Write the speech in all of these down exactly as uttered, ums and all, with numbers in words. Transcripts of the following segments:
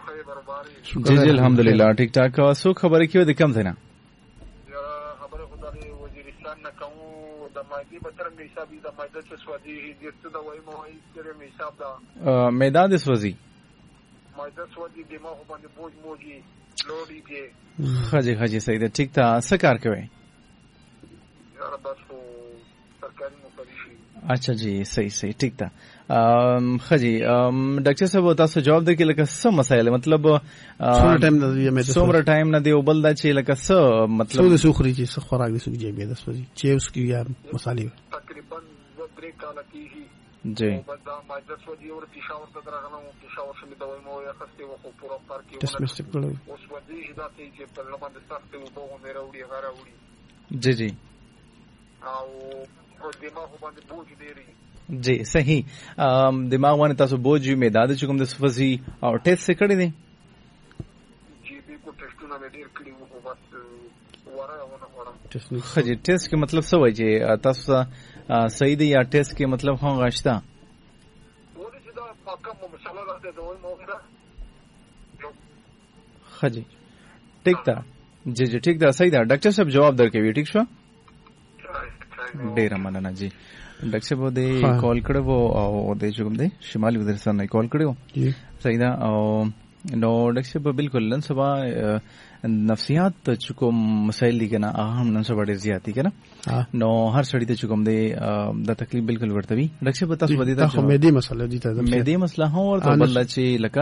जी जी अल्हम्दुलिल्लाह ठीक ठाक. सो खबर کیو د کم دینا خبره خدای وزیرستان نه کوم د مایدی بتر می حساب د مایده چې سوادي دې ته د وای مو هي سره می حساب دا میدان د سوزي مایده سوادي د ما باندې بوج موجي لوړی دی. خجی خجی صحیح ده ٹھیک تا. څه کار کوي؟ یار بس سرکاري مفرشي. اچھا جی صحیح صحیح ٹھیک تا. خجی ډاکټر صاحب تاسو جواب درکې لکه څه مسایل مطلب څومره ټایم نه دی مې څومره ټایم نه دی او بل دا چې لکه څه مطلب څو د سوخري چې څه خوراک دي سوجي به د سوجي چې اوس کې یا مصالې تقریبا درې کال کېږي جی دا ماده سوجي او پېښور ته درغلم او پېښور شمه د وای مو یا خسته وخو پورا پار کې ټیسټ مې کړو اوس ودی دا چې په لمن د سخت او بوغ مې راوړي غراوړي جی جی او په دماغ باندې بوج دی جی صحیح. دماغ باندې تاسو بوج یې میداد چې کوم د سفزي او ټیسټ څه کړی دی؟ جی بالکل ټیسټونه مې ډیر کړی وو بس وره ونه وره ټیسټ خجی ټیسټ کې مطلب څه وایي چې تاسو صحیح دی یا ټیسټ کې مطلب خو غشتا ولې چې دا پاکه مو مشاله راځي دا وای مو دا خجی ٹھیک تا. جی جی ٹھیک دا صحیح دا. ډاکټر صاحب جواب درکوي ټیک شو. ډیر مننه جی. ډاکټر صاحب د کال کړو او د چوم دی شمالي وزیرستان نه کال کړو صحیح دا. او نو ډاکټر صاحب بالکل نن سبا نفسیات چې کوم مسایل دي کنه اهم نن سبا ډیر زیات دي کنه نو هر سړی ته چې کوم دی د تکلیف بالکل ورته وي. ډاکټر صاحب تاسو ودی دا مېدی مسله دي ته مېدی مسله هو ورته بل چې لکه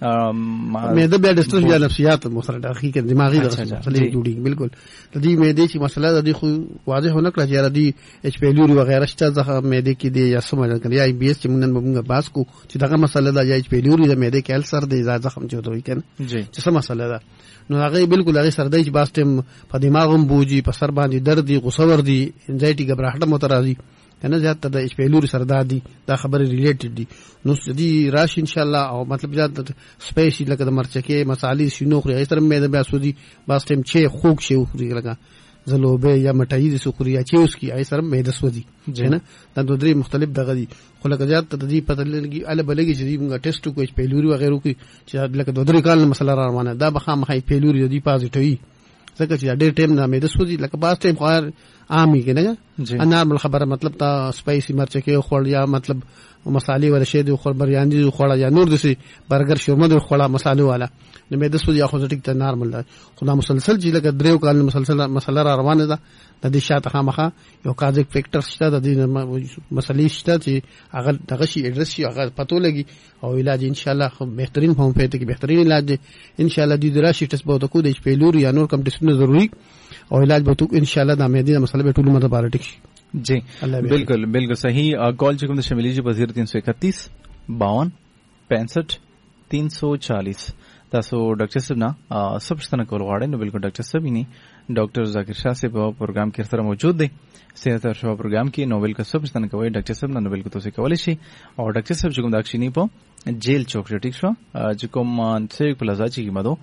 مېده بیا د سترګې نفسیات مسله د حقیقت دماغي مسله جوړي بالکل د دې مېدی چې مسله د دې خو واضح نه کړه چې را دي اچ پی لوري وغیرہ شته ځکه مېدی کې دی یا سمجل کړي یا بي اس چې موږ نن موږ باس کو چې دغه مسله د اچ پی لوري د مېدی کې السر دی زخم چې دوی کنه چې څه مسله ده نو هغه بالکل هغه سردی چې باستم په دماغم بوجي په سر باندې درد دي غوسه ور دي انزایټي غبرهټه مترازي کنه زیات د اچ پی لوري سردار دي دا خبره ریلیټډ دي نو دې راش ان شاء الله او مطلب زیات سپیشل لکه د مرچکه مصالې شنو خوري هي سره مې د بیا سودي باستم چې خوک شي خوري لکه زلوبه یا مټای د سخریا چې اوس کی هي سره مې د سودي نه دا دوه درې مختلف دغه دي خو لکه زیات د دې پته لګي ال بلګي چې موږ ټیسټ کوی اچ پی لوري وغیرہ کوي چې لکه دوه درې کال مسله را روانه دا بخا مخې پی لوري د دې پازیټیوي ځکه چې ډېر ټیم نه مې د سودي لکه باس ټیم خیر عامي کنه انا خبره مطلب تا سپایسي مرچکه خور یا مطلب مصالې ولا شی دی خور بریاني خور یا نور دسي برګر شورما دی خور مصالې والا نو مې د سودي اخو ټیک ته نارمل ده خدا مسلسل چې لکه دریو کال مسلسل مسله را روانه ده د دې شاته خامخه یو کازیک فیکټر شته د دې مسلې شته چې هغه دغه شی اډرس شي هغه پتو لګي او علاج ان شاء الله خو بهترین فهم پېته کې بهترین علاج دی ان شاء الله دې دراشي ټس به کو د اچ پی لوري یا نور کم ټسونه ضروري او علاج به تو ان شاء الله د مېدی مسله به ټول مده بار ټیک شي. جی بالکل بالکل صحیح. کال چې کوم د شمالي جی وزیر تین سو اکتیس باون پینسٹھ تین سو چالیس تاسو ډاکټر صاحب نه سبشتنه کول غواړئ نو بالکل ډاکټر صاحب یې ډاکټر ذاکر شاه صاحب په پروګرام کې سره موجود دی صحت او شفا پروګرام کې نو بالکل سبشتنه کوي ډاکټر صاحب نه بالکل تاسو کولای شي او ډاکټر صاحب چې کوم داکښینی په جیل چوک ټیک شو چې کوم سیک پلازا چې کیمدو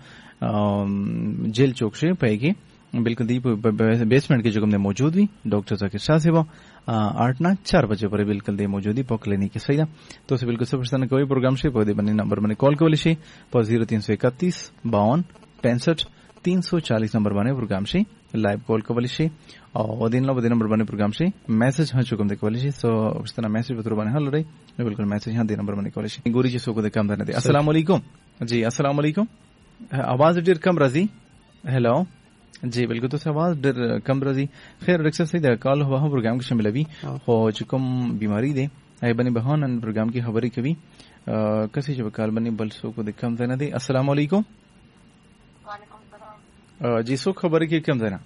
جیل چوک شي پېږي بالکل دی بیسمنٹ کې کوم موجود وي ډاکټر ذاکر شاه صاحب आठ ना चार बजे पर बिल्कुल दे मौजूदी पो क्लिनिक के सही तो से बिल्कुल सब प्रश्न कोई प्रोग्राम से पौधे बने नंबर बने कॉल कोली से पर जीरो तीन सौ इकतीस बावन पैंसठ तीन सौ चालीस नंबर बने प्रोग्राम से लाइव कॉल कोली से और दिन लो बदे नंबर बने प्रोग्राम से मैसेज हाँ चुकम दे कोली से सो इस तरह मैसेज बतरो बने हल रही बिल्कुल मैसेज हाँ दे नंबर बने कोली से गोरी जी सो को दे काम करने दे अस्सलाम वालेकुम जी अस्सलाम वालेकुम आवाज डेर कम रजी हेलो जी बिल्कुल तो आवाज डर कम रजी खैर रक्सा से कॉल हुआ प्रोग्राम के शामिल अभी हो चुकम बीमारी दे आई बनी बहन प्रोग्राम की खबरी कभी कसी जब काल बनी बलसो को दिक्कम देना दे अस्सलाम वालेकुम जी सो खबर की कम देना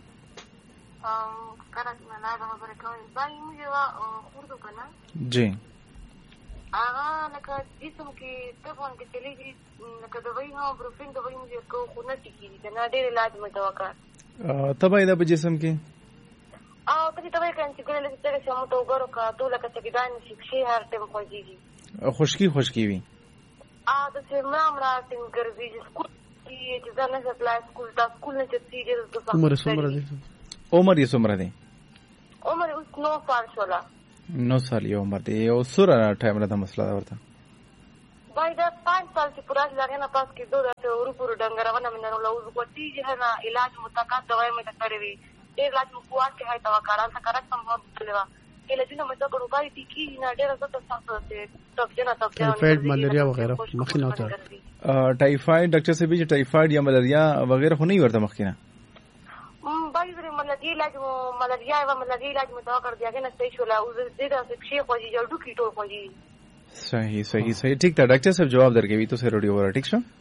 जी आगा लका जिसम की तफोन के चलेगी लका दवाई हां ब्रूफिन दवाई मुझे को खुना टिकी ना डेर इलाज में दवा का तबाई दा जिसम के आ कभी दवाई का चिकन लगे तेरे से हम तो गरो का तो लका तकिदान शिक्षे हर टाइम पजीगी खुशकी खुशकी भी आ तो से मामला टिंग कर दी स्कूल की जजाना से क्लास स्कूल ता स्कूल ने चती जे तो उम्र उम्र दे उम्र ये उम्र दे उम्र उस नौ साल सोला नौ साल ये उम्र दे और सुरा टाइम ला मसला वरता भाई दा पाँच साल से पूरा लगे ना पास के दो दस और पूरा डंगरवा ना मिनरो लउ को ती जे है ना इलाज मुतका दवाई में करे वी डेढ़ लाख मुकुआ के है दवा कारा सा करा संभव लेवा के लेकिन मैं तो करू भाई टिकी ना डेढ़ सौ सात से तब जना तब टाइफाइड मलेरिया वगैरह मखिना होता है टाइफाइड डॉक्टर से भी टाइफाइड या मलेरिया वगैरह हो नहीं होता मखिना भाई फिर मतलब इलाज मलेरिया है मतलब इलाज में दवा कर दिया के ना सही होला उस जगह से छे को जी जल्दी कीटो को जी सही सही सही ठीक था डॉक्टर साहब जवाब दर के भी तो से रेडियो ओवर ठीक छो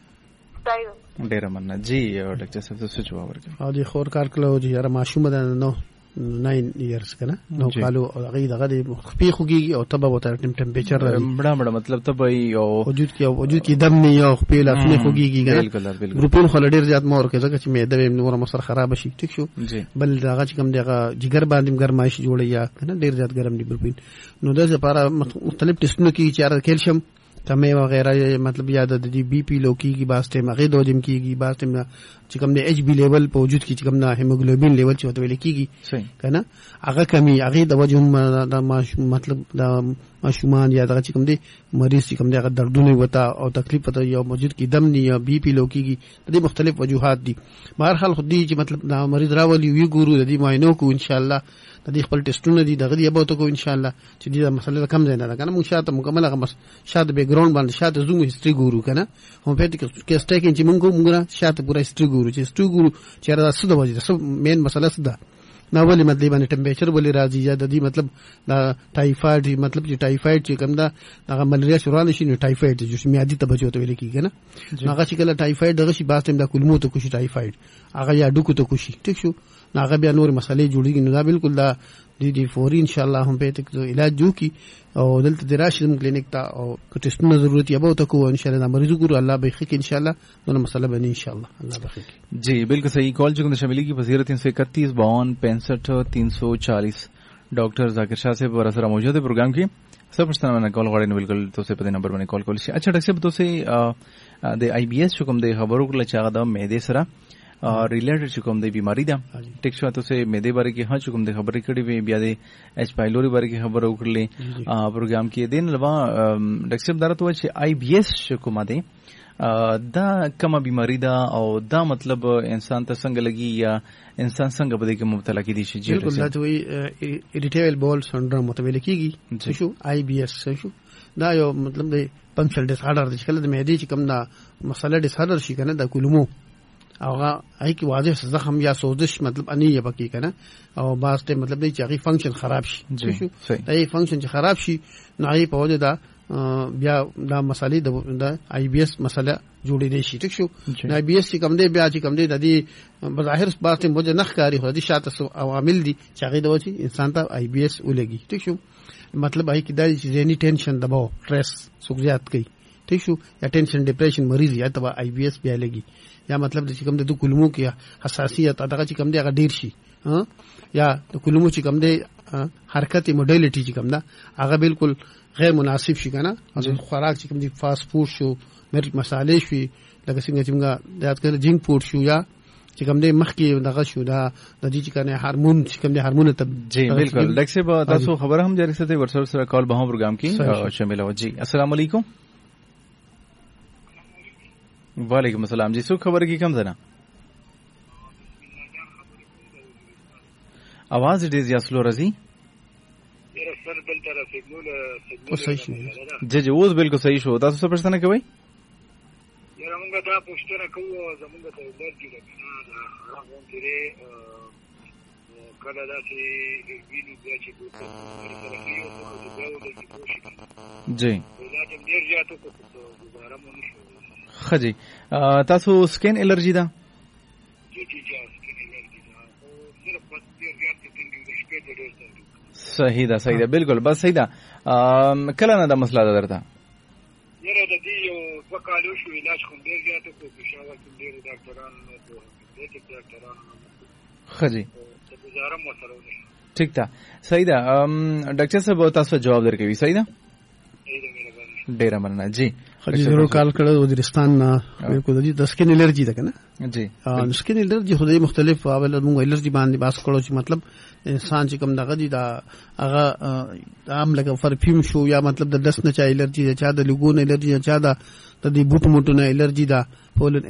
डेरा मन्ना जी और डॉक्टर साहब तो से जवाब कर हां जी खोर कार कलो जी यार मासूम ده نو ناين इयर्स का ना नौ कालो अगी दगा दे खपी खुगी और तब होता है टेंपरेचर बड़ा बड़ा मतलब तब भाई और वजूद की वजूद की दम नहीं और खपी लाफने खुगी की बिल्कुल बिल्कुल ग्रुपिन खलडीर ज्यादा मोर के जगह में दबे नور मसर खराब شي ठीक شو बल दगा چې कम दगा जिगर باندې गरमाइश جوړي या کنه ډیر زیات ګرم دي ग्रुपिन نو د لپاره مختلف ټیسټونه کی چې کیلشیم کمه وغیرہ मतलब याद د बी पी लो की बास्ते मगे दो जिम की बास्ते में چې کوم د एच बी लेवल په وجود کې چې کوم د هیموګلوبین لیول چې وته لیکيږي کنه هغه کمی هغه د وجه د مطلب د ماشومان یا د چې کوم د مریض چې کوم د دردونه وتا او تکلیف وته یو موجود کې دم نه یا بي پی لو کېږي د مختلف وجوهات دي بهر حال خو دي چې مطلب د مریض راولي وی ګورو د دې معاینو کو ان شاء الله د دې خپل ټیسټونه دي دغه دی به تو کو ان شاء الله چې دې مسله کم ځای نه ده کنه موږ شاته مکمل هغه شاته بیک ګراوند باندې شاته زوم هیستوري ګورو کنه هم په دې کې سټیک چې موږ موږ شاته پورا هیستوري ګورو چې هیستوري ګورو چې را څه د وجه څه مین مسله څه ده نو ولې مطلب باندې ټمپریچر ولې راځي یا د دې مطلب دا ټایفاید مطلب چې ټایفاید چې کوم دا هغه ملیریا شروع نشي نو ټایفاید چې میادي ته بچو ته ویل کیږي نه هغه چې کله ټایفاید دغه شي باسم دا کلمو ته کوشي ټایفاید هغه یا ډوکو ته کوشي ٹھیک شو هغه بیا نور مسلې جوړیږي نو دا بالکل دا دي دي فوري ان شاء الله هم به تک علاج جو کی او دلته دراشم کلینیک ته او کټسټونه ضرورت یې به تو ان شاء الله مریض ګورو الله به خیر ان شاء الله نو مسله بني ان شاء الله الله به خیر जी बिल्कुल सही कॉल चुकन शमिली की वजीरत तीन सौ इकतीस बावन पैंसठ तीन सौ चालीस डॉक्टर जाकिर शाह से बरसरा मौजूद है प्रोग्राम की सब प्रश्न मैंने कॉल गाड़ी ने बिल्कुल तो से पते नंबर मैंने कॉल कॉल अच्छा डॉक्टर साहब तो से दे आईबीएस चुकम दे खबरों को लचा दा मेदे सरा और रिलेटेड चुकम दे बीमारी दा टेक शो तो से मेदे बारे की हां चुकम दे खबर कड़ी वे बिया दे एच पाइलोरी बारे की खबरों को ले प्रोग्राम की दिन लवा डॉक्टर साहब दारा तो आईबीएस चुकमा दे دا کومه بیماری ده او دا مطلب انسان ته څنګه لګي یا انسان څنګه بده کې مبتلا کیدی شي بالکل دا دوی اریټیبل بول سنډروم متویل کیږي شو آی بی ایس شو دا یو مطلب د پنکچر ډیس آرډر د شکل د معدې چې کوم دا مسله ډیس آرډر شي کنه د کولمو هغه هي کې واضح زخم یا سوزش مطلب اني یا پکې کنه او باسته مطلب دی چې هغه فنکشن خراب شي شو دا یي فنکشن چې خراب شي نو هغه په وجه دا بیا دا مسالې د آی بی ایس مسله جوړې دي شي ٹھیک شو آی بی ایس چې کوم دی بیا چې کوم دی د دې بظاهر باسته وجه نخ کاری خو دي شاته عوامل دي چې هغه د وجه انسان ته آی بی ایس ولګي ٹھیک شو مطلب هي کې دا چې ذهني ټینشن دباو سټرس سوک زیات کوي ٹھیک شو یا ټینشن ډیپریشن مریض یا تبا آی بی ایس بیا لګي یا مطلب چې کوم د کلمو کې حساسیت دغه چې کوم دی هغه ډیر شي ها یا د کلمو چې کوم دی حرکت موډیلیټي چې کوم دا هغه بالکل غیر مناسب شي کنه اصل خوراک چې کوم دی فاست فود شو مرچ مصالحې شي لکه څنګه چې موږ یاد کړل جنک فود شو یا چې کوم دی مخکې دغه شو دا د دې چې کنه هورمون چې کوم دی هورمون ته جی بالکل ډاکټر صاحب تاسو خبر هم جاری سره ورسره سره کال به هم پروګرام کې شامل و جی السلام علیکم وعلیکم السلام جی سو خبر کی کم زنا आवाज ډیر زیات سلو راځي یره سر بل طرف سیګنال او صحیح شو جی جی اوس بالکل صحیح شو تاسو څه پښتنه کوي یره موږ دا پښتنه کوو زموږ ته الرجی ده کنه دا هغه چې کله دا چې ویني بیا چې کوته یو څه دا ولې چې کوشش جی دا چې ډیر زیاتو کو دوباره مونږ شو خجی تاسو سکین الرجی ده جی جی جی سکین الرجی ده او صرف بس ډیر زیات څنګه د شپې ته ډیر څنګه صحیح ده صحیح ده بالکل بس صحیح ده کله نه د مسله ده درته یره د دې یو وکالو شو علاج کوم ډیر زیات کو پېښور کې ډیر ډاکټرانو نو دې کې ډاکټرانو خجی گزاره مو سره ونه ٹھیک ده صحیح ده ډاکټر صاحب تاسو جواب درکوي صحیح ده صحیح ده مهرباني ډیر مننه. جی خدي ضرور کال کړه وزیرستان نه بالکل د سکین الرجی ده کنه. جی سکین الرجی خو د مختلف اول موږ الرجی باندې باس کړو چې مطلب انسان چې کوم دغه دي دا هغه عام لکه پرفیوم شو یا مطلب د دس نه چا الرجی ده، چا د لګون الرجی ده، چا د د بوټ موټو نه الرجی ده، پولن